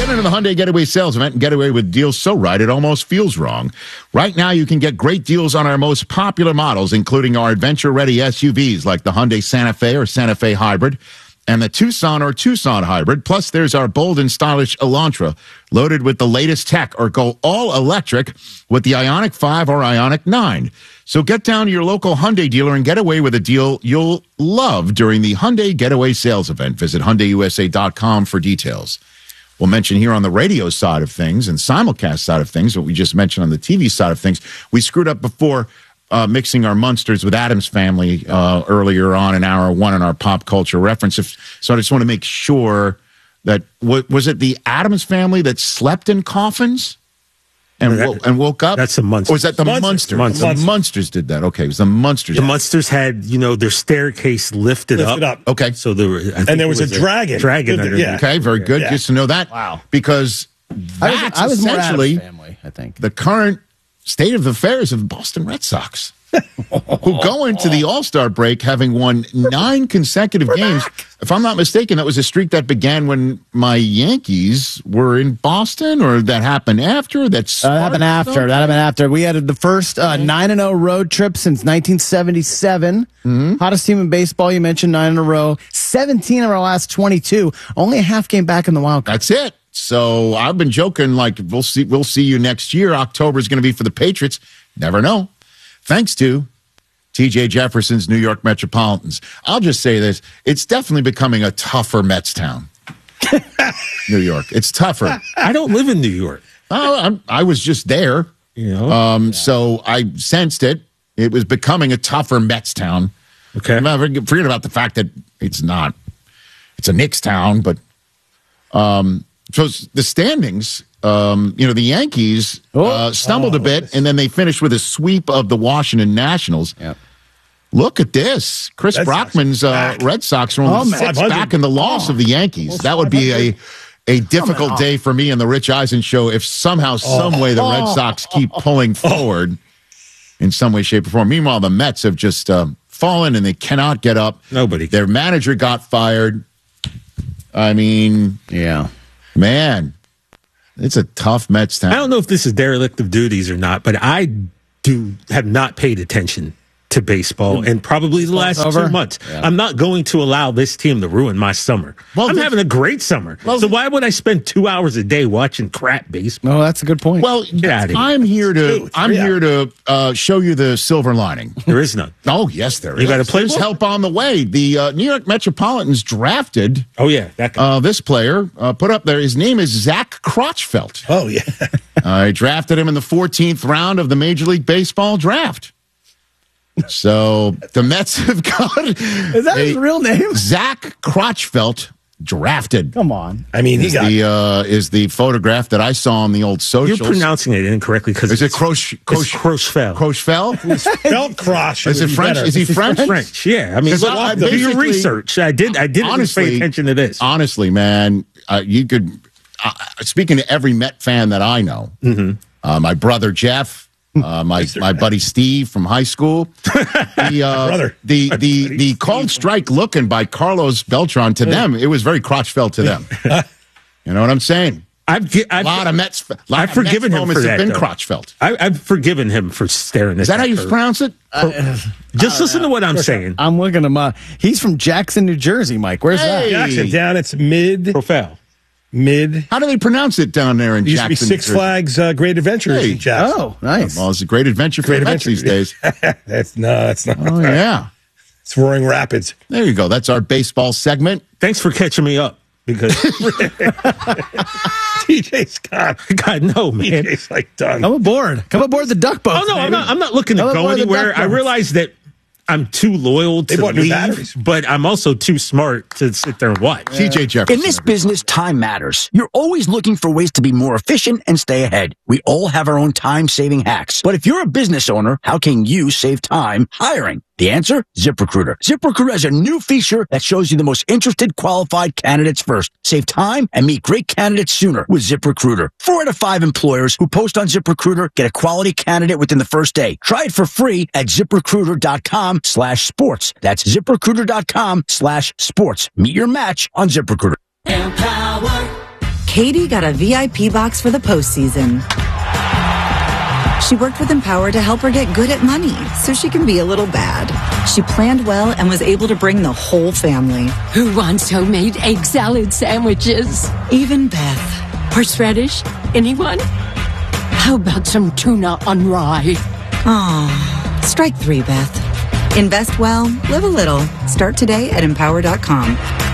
Get into the Hyundai Getaway sales event and get away with deals so right it almost feels wrong. Right now, you can get great deals on our most popular models, including our adventure-ready SUVs like the Hyundai Santa Fe or Santa Fe Hybrid and the Tucson or Tucson Hybrid. Plus, there's our bold and stylish Elantra, loaded with the latest tech, or go all-electric with the Ioniq 5 or Ioniq 9. So get down to your local Hyundai dealer and get away with a deal you'll love during the Hyundai Getaway sales event. Visit HyundaiUSA.com for details. We'll mention here on the radio side of things and simulcast side of things, what we just mentioned on the TV side of things. We screwed up before mixing our Munsters with Addams Family earlier on in hour one in our pop culture reference. So I just want to make sure that, was it the Addams Family that slept in coffins and woke up? That's the Munsters. Or was that the Munsters? The Munsters did that. Okay, it was the Munsters. The Munsters had, their staircase lifted up. Okay. So there was a dragon. Dragon underneath. Yeah. Okay, very good. Yeah. Just to know that. Wow. Because that's I was more essentially Addams Family, I think. the current state of affairs of the Boston Red Sox, who go into the All-Star break having won 9 consecutive games. If I'm not mistaken, that was a streak that began when my Yankees were in Boston, or that happened after? That happened after. We had the first 9-0 road trip since 1977. Hottest team in baseball. You mentioned 9 in a row. 17 of our last 22. Only a half game back in the wild card. That's it. So I've been joking, like, we'll see you next year. October is going to be for the Patriots. Never know. Thanks to T.J. Jefferson's New York Metropolitans. I'll just say this. It's definitely becoming a tougher Mets town. New York. It's tougher. I don't live in New York. Oh, I was just there. So I sensed it. It was becoming a tougher Mets town. Okay. Forget about the fact that it's not. It's a Knicks town, but so the standings, the Yankees stumbled a bit, and then they finished with a sweep of the Washington Nationals. Yep. Look at this. Chris Brockman's Red Sox are only 6 back in the loss of the Yankees. That would be a difficult day for me and the Rich Eisen show if somehow, some way the Red Sox keep pulling forward in some way, shape, or form. Meanwhile, the Mets have just fallen, and they cannot get up. Nobody. Their manager got fired. I mean, Yeah. man, it's a tough Mets town. I don't know if this is derelict of duties or not, but I have not paid attention to baseball in probably the last 2 months. Yeah. I'm not going to allow this team to ruin my summer. I'm having a great summer. So why would I spend 2 hours a day watching crap baseball? Oh, that's a good point. Well, I'm here to show you the silver lining. There is none. Oh, yes, there is. You got to play. There's help on the way. The New York Metropolitans drafted. Oh yeah, that guy. This player put up there. His name is Zach Crotchfeld. Oh yeah. I drafted him in the 14th round of the Major League Baseball draft. So the Mets have got. Is that his real name? Zach Crotchfeld drafted. Come on. I mean, is the photograph that I saw on the old socials. You're pronouncing it incorrectly because is it Crotchfeld? Crotchfeld? Spelled Crosh. Is it French? Is he French? French. Yeah. I mean, do your research. I did honestly pay attention to this. Honestly, man, you could. Speaking to every Met fan that I know, my brother Jeff. My buddy Steve from high school. The called strike looking by Carlos Beltran to them, it was very Crotchfeld to them. You know what I'm saying? I've forgiven him for that. Been Crotchfeld. I've forgiven him for staring. Is that how you pronounce it? Just listen to what I'm saying. I'm looking him up. He's from Jackson, New Jersey. Mike, where's that? Jackson, down. It's Profile. Mid. How do they pronounce it down there in Jackson? Used to be Six Flags Great Adventures in Jackson. Oh, nice. Well, it's a great adventure for Mets these days. That's not. Oh, yeah. It's Roaring Rapids. There you go. That's our baseball segment. Thanks for catching me up. Because TJ's gone. God, no, man. TJ's like done. Come aboard the duck boat. Oh, no, I'm not looking to go anywhere. I realize that I'm too loyal to leave, but I'm also too smart to sit there and watch. TJ Jefferson. In this business, time matters. You're always looking for ways to be more efficient and stay ahead. We all have our own time-saving hacks. But if you're a business owner, how can you save time hiring? The answer? ZipRecruiter. ZipRecruiter has a new feature that shows you the most interested qualified candidates first. Save time and meet great candidates sooner with ZipRecruiter. 4 out of 5 employers who post on ZipRecruiter get a quality candidate within the first day. Try it for free at ZipRecruiter.com/sports. That's ZipRecruiter.com/sports. Meet your match on ZipRecruiter. Empower Katie got a VIP box for the postseason. She worked with Empower to help her get good at money so she can be a little bad. She planned well and was able to bring the whole family. Who wants homemade egg salad sandwiches? Even Beth. Horseradish? Anyone? How about some tuna on rye? Aw, strike 3, Beth. Invest well, live a little. Start today at Empower.com.